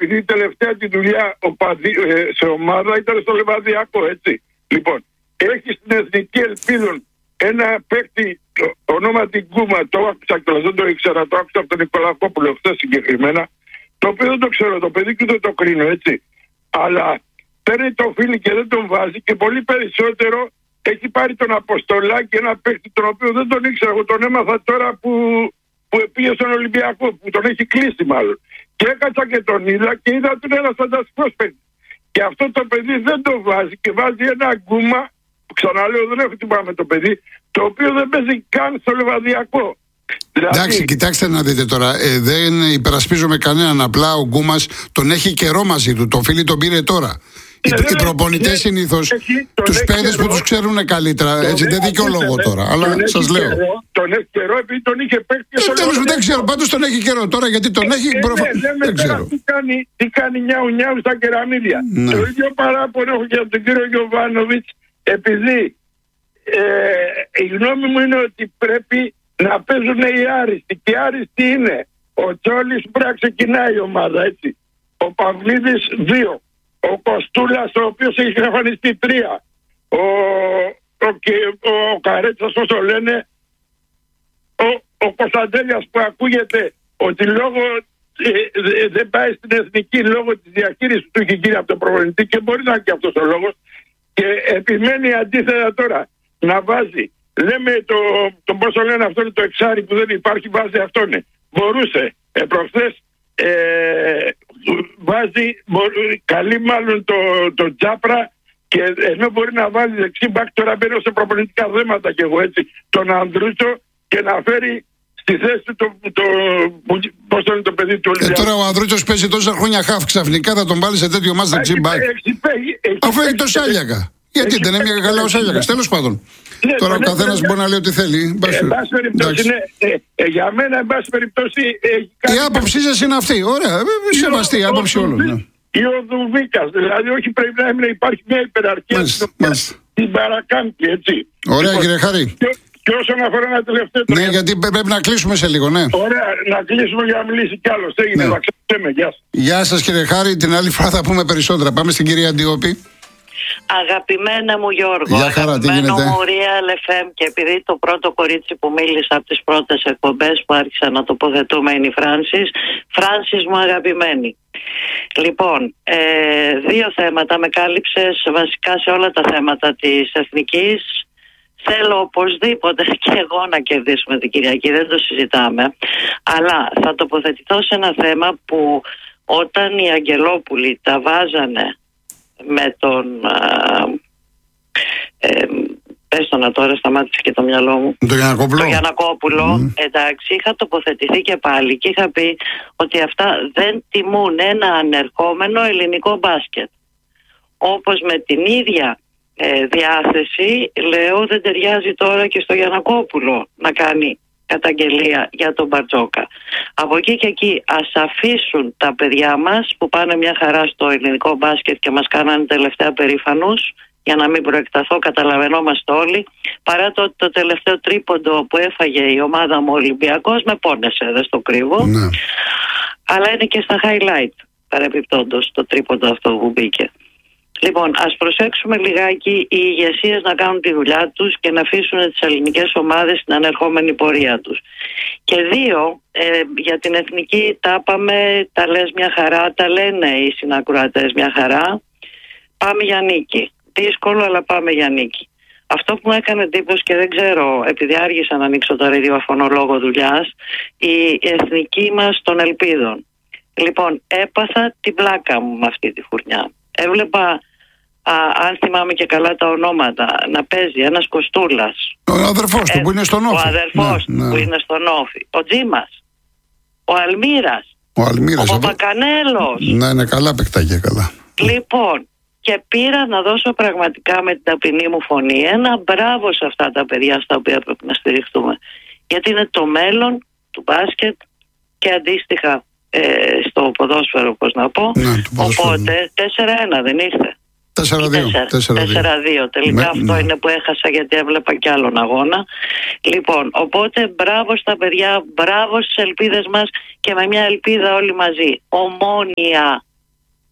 επειδή η τελευταία τη δουλειά σε ομάδα ήταν στο Λεβαδιακό, έτσι. Λοιπόν, έχει στην Εθνική Ελπίδων ένα παίκτη ονόματι Γκούμα, το άκουσα και δεν το ήξερα, το άκουσα από τον Νικολακόπουλο χθες συγκεκριμένα, το οποίο δεν το ξέρω, το παιδί και δεν το κρίνω, έτσι. Αλλά παίρνει το φίλι και δεν τον βάζει, και πολύ περισσότερο έχει πάρει τον Αποστολάκη, ένα παίκτη τον οποίο δεν τον ήξερα, εγώ τον έμαθα τώρα που πήγε στον Ολυμπιακό, που τον έχει κλείσει μάλλον. Και έκατσα και τον είδα και είδα ότι είναι ένας φανταστικός παίκτης. Και αυτό το παιδί δεν το βάζει και βάζει ένα Γκούμα, ξαναλέω, δεν έχω τίποτα με το παιδί, το οποίο δεν παίζει καν στο Λεβαδιακό. Δηλαδή... Εντάξει, κοιτάξτε να δείτε τώρα. Δεν υπερασπίζομαι κανέναν. Απλά ο Γκούμας τον έχει καιρό μαζί του. Το φίλι τον πήρε τώρα. Οι προπονητές συνήθως τους παίδες που τους ξέρουν καλύτερα. Έτσι, δεν δικαιολογώ τώρα. Αλλά σας λέω. Τον έχει καιρό επειδή τον είχε παίξει. Δεν ξέρω. Πάντως τον έχει καιρό τώρα, γιατί τον έχει. Δεν ξέρω. Τι κάνει νιάου στα κεραμίδια. Το ίδιο παράπονο έχω και από τον κύριο Γιοβάνοβιτς. Επειδή η γνώμη μου είναι ότι πρέπει να παίζουν οι άριστοι. Και οι άριστοι είναι ο Τσόλης που πρέπει να ξεκινάει η ομάδα, έτσι. Ο Παυλίδης 2. Ο Κοστούλας, ο οποίος έχει εμφανιστεί 3. Ο Καρέτσας, όσο το λένε. Ο Κωνσταντέλιας, που ακούγεται ότι λόγω δεν πάει στην εθνική λόγω της διαχείρισης του, είχε γίνει από τον προπονητή, και μπορεί να είναι και αυτός ο λόγος. Και επιμένει αντίθετα τώρα να βάζει. Λέμε το πόσο λένε αυτό είναι το εξάρι που δεν υπάρχει, βάζει αυτόν. Μπορούσε. Προχθές βάζει, καλεί μάλλον το Τζάπρα, και ενώ μπορεί να βάλει δεξί μπακ, τώρα μπαίνω σε προπονητικά θέματα κι εγώ, έτσι, τον Ανδρούτσο, και να φέρει στη θέση του πώς το είναι το παιδί του Ολυμπιακού. Τώρα ο Ανδρούτσος παίζει τόσα χρόνια χαφ, ξαφνικά θα τον βάλει σε τέτοιο μάτς δεξί μπακ. Αφού έχει το Σάλιακα. Γιατί δεν έμεινε καλά ο Σάλιακας. Τέλος πάντων. Τώρα ο καθένας μπορεί να λέει ό,τι θέλει. Για μένα, εν πάση περιπτώσει. Η άποψή σας είναι αυτή. Ωραία. Σεβαστή η άποψη όλων. Ή ο Δουβίκας. Δηλαδή, όχι, πρέπει να υπάρχει μια υπεραρχία στην παρακάμπτει, έτσι. Ωραία, κύριε Χάρη. Και όσον αφορά ένα τελευταίο. Ναι, γιατί πρέπει να κλείσουμε σε λίγο, ναι. Ωραία, να κλείσουμε για να μιλήσει κι άλλος. Έγινε, να ξέρουμε. Γεια σας. Γεια σας, κύριε Χάρη. Την άλλη φορά θα πούμε περισσότερα. Πάμε στην κυρία Αντιόπη. Αγαπημένα μου Γιώργο, αγαπημένο μου Real FM, και επειδή το πρώτο κορίτσι που μίλησα από τις πρώτες εκπομπές που άρχισα να τοποθετούμε είναι η Φράνσις μου αγαπημένη. Λοιπόν, 2 θέματα με κάλυψες βασικά σε όλα τα θέματα της εθνικής. Θέλω οπωσδήποτε και εγώ να κερδίσουμε την Κυριακή, δεν το συζητάμε, αλλά θα τοποθετηθώ σε ένα θέμα που όταν οι Αγγελόπουλοι τα βάζανε με τον πες το να τώρα, σταμάτησε και το μυαλό μου, το Γιαννακόπουλο. Εντάξει, είχα τοποθετηθεί και πάλι και είχα πει ότι αυτά δεν τιμούν ένα ανερχόμενο ελληνικό μπάσκετ. Όπως με την ίδια διάθεση λέω, δεν ταιριάζει τώρα και στο Γιαννακόπουλο να κάνει καταγγελία για τον Μπαρτζόκα. Από εκεί και εκεί ας αφήσουν τα παιδιά μας που πάνε μια χαρά στο ελληνικό μπάσκετ και μας κάνανε τελευταία περήφανους, για να μην προεκταθώ, καταλαβαίνόμαστε όλοι, παρά το τελευταίο τρίποντο που έφαγε η ομάδα μου Ολυμπιακός με πόνεσε, δεν στο κρύβω, ναι. Αλλά είναι και στα highlight παρεπιπτόντως το τρίποντο αυτό που μπήκε. Λοιπόν, ας προσέξουμε λιγάκι οι ηγεσίες να κάνουν τη δουλειά τους και να αφήσουν τις ελληνικές ομάδες στην ανερχόμενη πορεία τους. Και 2, για την εθνική τα πάμε, τα λες μια χαρά, τα λένε οι συνακροατές μια χαρά. Πάμε για νίκη. Δύσκολο, αλλά πάμε για νίκη. Αυτό που μου έκανε εντύπωση και δεν ξέρω, επειδή άργησα να ανοίξω το ραδιόφωνο λόγω δουλειάς, η εθνική μας των ελπίδων. Λοιπόν, έπαθα την πλάκα μου με αυτή τη φουρνιά. Έβλεπα, αν θυμάμαι και καλά τα ονόματα, να παίζει ένας Κοστούλας. Ο αδερφός του που είναι στον Όφη. Ο αδερφός του που είναι στον Όφη. Ο Τζίμας. Ο Αλμύρας. Ο Παπακανέλος. Ναι, είναι καλά παικτάκια, καλά. Λοιπόν, και πήρα να δώσω πραγματικά με την ταπεινή μου φωνή ένα μπράβο σε αυτά τα παιδιά στα οποία πρέπει να στηριχτούμε. Γιατί είναι το μέλλον του μπάσκετ και αντίστοιχα στο ποδόσφαιρο, πώς να πω. Ναι, οπότε 4-1 δεν ήρθε. 4-2. Τελικά αυτό είναι που έχασα, γιατί έβλεπα κι άλλον αγώνα. Λοιπόν, οπότε μπράβο στα παιδιά, μπράβο στις ελπίδες μας, και με μια ελπίδα όλοι μαζί. Ομόνοια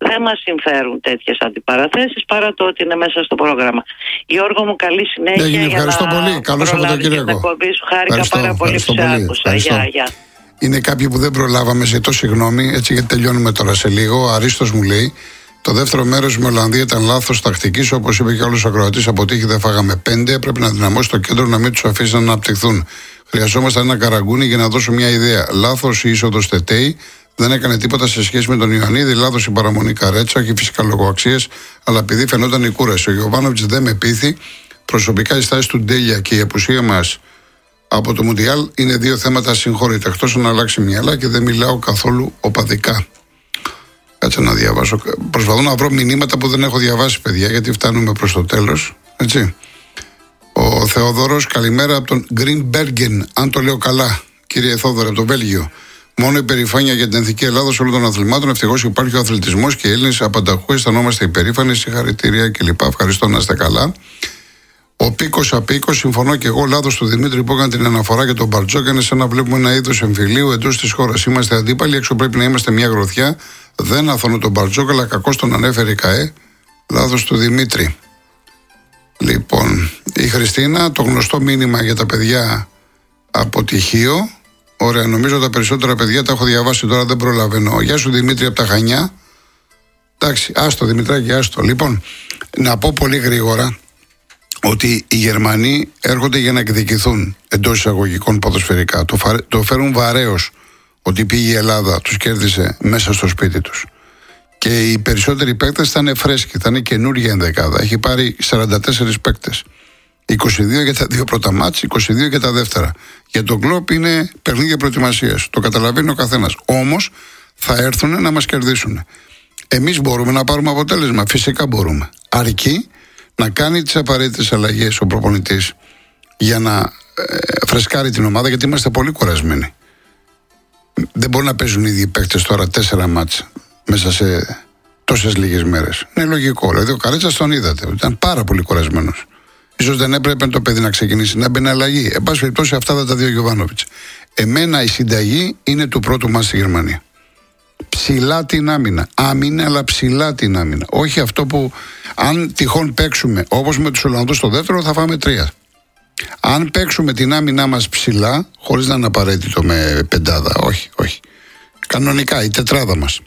Δεν μας συμφέρουν τέτοιες αντιπαραθέσεις παρά το ότι είναι μέσα στο πρόγραμμα. Γιώργο μου, καλή συνέχεια. Ευχαριστώ πολύ. Καλό Σαββατοκύριακο. Χάρηκα πάρα πολύ που σε άκουσα. Γεια. Είναι κάποιοι που δεν προλάβαμε, ζητώ συγγνώμη, έτσι, γιατί τελειώνουμε τώρα σε λίγο. Ο Αρίστος μου λέει: το δεύτερο μέρος με Ολλανδία ήταν λάθος τακτικής. Όπως είπε και όλος ο ακροατής, αποτύχει, δεν φάγαμε 5. Πρέπει να δυναμώσει το κέντρο, να μην τους αφήσει να αναπτυχθούν. Χρειαζόμαστε ένα Καραγκούνι για να δώσω μια ιδέα. Λάθος η είσοδος Τετέι. Δεν έκανε τίποτα σε σχέση με τον Ιωαννίδη. Λάθος η παραμονή Καρέτσα. Όχι φυσικά λόγω αξίας, αλλά επειδή φαινόταν η κούραση. Ο Γιοβάνοβιτς δεν με πείθει. Προσωπικά η στάση του Ντέλια και η απουσία μας από το Μουντιάλ είναι δύο θέματα ασυγχώρητα. Εκτός να αλλάξει μυαλά και δεν μιλάω καθόλου οπαδικά. Κάτσε να διαβάσω. Προσπαθώ να βρω μηνύματα που δεν έχω διαβάσει, παιδιά, γιατί φτάνουμε προς το τέλος. Έτσι. Ο Θεόδωρος, καλημέρα από τον Greenbergen, αν το λέω καλά, κύριε Θόδωρα, από το Βέλγιο. Μόνο υπερηφάνεια για την εθνική Ελλάδα όλων των αθλημάτων. Ευτυχώς υπάρχει ο αθλητισμός και οι Έλληνες απανταχού αισθανόμαστε υπερήφανοι. Συγχαρητήρια κλπ. Ευχαριστώ, να είστε καλά. Ο Πίκος Απίκος, συμφωνώ και εγώ. Λάθος του Δημήτρη που έκανε την αναφορά για τον Μπαρτζόκανε, σαν να βλέπουμε ένα είδος εμφυλίου εντός της χώρας. Είμαστε αντίπαλοι, έξω πρέπει να είμαστε μια γροθιά. Δεν αθώνω τον Μπαρτζόκα, αλλά κακώς τον ανέφερε η ΚΑΕ. Λάθος του Δημήτρη. Λοιπόν, η Χριστίνα, το γνωστό μήνυμα για τα παιδιά από τυχείο. Ωραία, νομίζω τα περισσότερα παιδιά τα έχω διαβάσει, τώρα δεν προλαβαίνω. Γεια σου Δημήτρη από τα Χανιά. Εντάξει, άστο Δημητράκη, άστο. Λοιπόν, να πω πολύ γρήγορα ότι οι Γερμανοί έρχονται για να εκδικηθούν εντός εισαγωγικών ποδοσφαιρικά. Το φέρουν βαρέως ότι πήγε η Ελλάδα, τους κέρδισε μέσα στο σπίτι τους. Και οι περισσότεροι παίκτες θα είναι φρέσκοι, θα είναι καινούργια ενδεκάδα. Έχει πάρει 44 παίκτες. 22 για τα δύο πρώτα μάτς, 22 για τα δεύτερα. Για τον κλόπ είναι παιχνίδια προετοιμασίας. Το καταλαβαίνει ο καθένας. Όμως θα έρθουν να μας κερδίσουν. Εμείς μπορούμε να πάρουμε αποτέλεσμα. Φυσικά μπορούμε. Αρκεί να κάνει τις απαραίτητες αλλαγές ο προπονητής για να φρεσκάρει την ομάδα, γιατί είμαστε πολύ κουρασμένοι. Δεν μπορεί να παίζουν οι ίδιοι παίκτες τώρα 4 μάτς μέσα σε τόσες λίγες μέρες. Είναι λογικό. Δηλαδή ο Καρέτσας τον είδατε. Ήταν πάρα πολύ κουρασμένος. Ίσως δεν έπρεπε το παιδί να ξεκινήσει, να μπαίνει αλλαγή. Εν πάση περιπτώσει, αυτά θα τα δει ο Γιοβάνοβιτς. Εμένα η συνταγή είναι του πρώτου μας στη Γερμανία. Ψηλά την άμυνα. Άμυνα, αλλά ψηλά την άμυνα. Όχι αυτό που, αν τυχόν παίξουμε όπως με τους Ολλανδούς στο δεύτερο, θα φάμε 3. Αν παίξουμε την άμυνά μας ψηλά, χωρίς να είναι απαραίτητο με πεντάδα, όχι. Κανονικά, η τετράδα μας.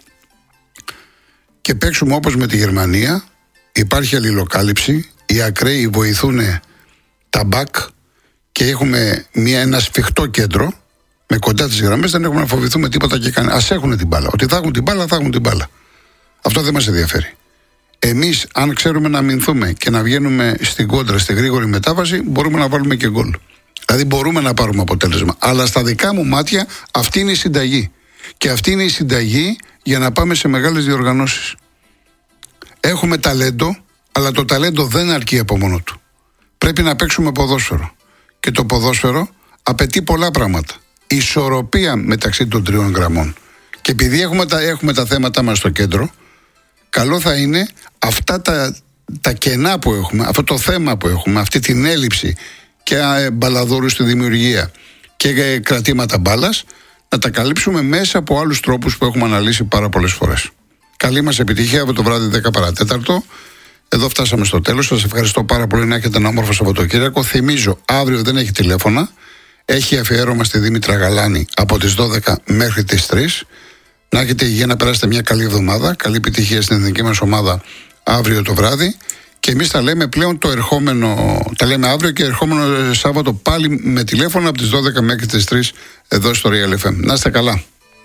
Και παίξουμε όπως με τη Γερμανία, υπάρχει αλληλοκάλυψη, οι ακραίοι βοηθούν τα μπακ και έχουμε ένα σφιχτό κέντρο με κοντά τις γραμμές, δεν έχουμε να φοβηθούμε τίποτα και κανένα. Ας έχουν την μπάλα. Ότι θα έχουν την μπάλα, θα έχουν την μπάλα. Αυτό δεν μας ενδιαφέρει. Εμείς, αν ξέρουμε να αμυνθούμε και να βγαίνουμε στην κόντρα, στη γρήγορη μετάβαση, μπορούμε να βάλουμε και γκολ. Δηλαδή μπορούμε να πάρουμε αποτέλεσμα. Αλλά στα δικά μου μάτια αυτή είναι η συνταγή. Και αυτή είναι η συνταγή για να πάμε σε μεγάλες διοργανώσεις. Έχουμε ταλέντο, αλλά το ταλέντο δεν αρκεί από μόνο του. Πρέπει να παίξουμε ποδόσφαιρο. Και το ποδόσφαιρο απαιτεί πολλά πράγματα. Ισορροπία μεταξύ των 3 γραμμών. Και επειδή έχουμε τα θέματα μας στο κέντρο, καλό θα είναι αυτά τα κενά που έχουμε, αυτό το θέμα που έχουμε, αυτή την έλλειψη και μπαλαδόρου στη δημιουργία και κρατήματα μπάλας, να τα καλύψουμε μέσα από άλλους τρόπους που έχουμε αναλύσει πάρα πολλές φορές. Καλή μας επιτυχία από το βράδυ 10 παρατέταρτο. Εδώ φτάσαμε στο τέλος. Σας ευχαριστώ πάρα πολύ, να έχετε ένα όμορφο Σαββατοκύριακο. Θυμίζω, αύριο δεν έχει τηλέφωνα. Έχει αφιέρωμα στη Δήμητρα Γαλάνη από τις 12 μέχρι τις 3. Να έχετε υγεία, να περάσετε μια καλή εβδομάδα. Καλή επιτυχία στην εθνική μας ομάδα αύριο το βράδυ. Και εμείς τα λέμε πλέον τα λέμε αύριο και ερχόμενο Σάββατο πάλι με τηλέφωνο από τις 12 μέχρι τις 3 εδώ στο Real FM. Να είστε καλά.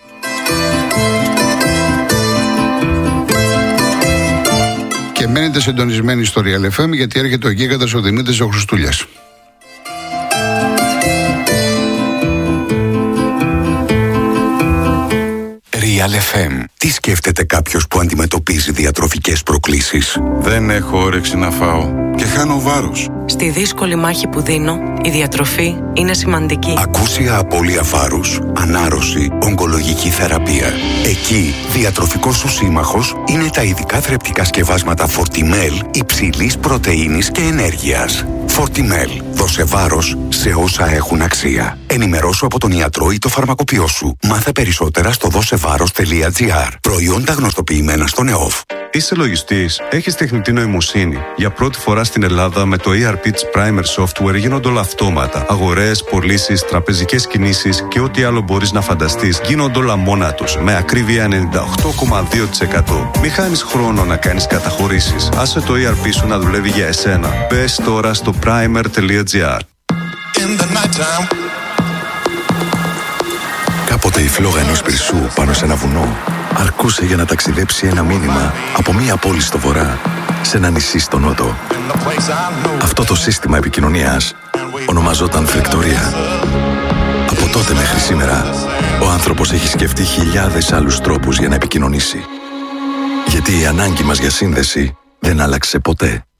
Και μένετε συντονισμένοι στο Real FM, γιατί έρχεται ο γίγαντας ο Δημήτρης ο Χριστούλιας. Real FM. Τι σκέφτεται κάποιος που αντιμετωπίζει διατροφικές προκλήσεις? Δεν έχω όρεξη να φάω. και χάνω βάρος. Στη δύσκολη μάχη που δίνω, η διατροφή είναι σημαντική. Ακούσια απώλεια βάρους, ανάρρωση, ογκολογική θεραπεία. Εκεί, διατροφικός σου σύμμαχος είναι τα ειδικά θρεπτικά σκευάσματα Fortimel υψηλής πρωτεΐνης και ενέργειας. Fortimel. Δώσε βάρος σε όσα έχουν αξία. Ενημερώσου από τον ιατρό ή το φαρμακοποιό σου. Μάθε περισσότερα στο δώσεβάρος.gr. Προϊόντα γνωστοποιημένα στον ΕΟΦ. Είσαι λογιστής, έχεις τεχνητή νοημοσύνη. Για πρώτη φορά στην Ελλάδα με το ERP Primer Software γίνονται όλα αυτόματα. Αγορές, πωλήσεις, τραπεζικές κινήσεις και ό,τι άλλο μπορείς να φανταστείς γίνονται όλα μόνα τους. Με ακρίβεια 98,2%. Μη χάνεις χρόνο να κάνεις καταχωρήσεις. Άσε το ERP σου να δουλεύει για εσένα. Μπες τώρα στο primer.gr. Κάποτε η φλόγα ενός πυρσού πάνω σε ένα βουνό αρκούσε για να ταξιδέψει ένα μήνυμα από μία πόλη στο βορρά σε ένα νησί στο νότο. Αυτό το σύστημα επικοινωνίας ονομαζόταν φρεκτορία. Από τότε μέχρι σήμερα, ο άνθρωπος έχει σκεφτεί χιλιάδες άλλους τρόπους για να επικοινωνήσει. Γιατί η ανάγκη μας για σύνδεση δεν άλλαξε ποτέ.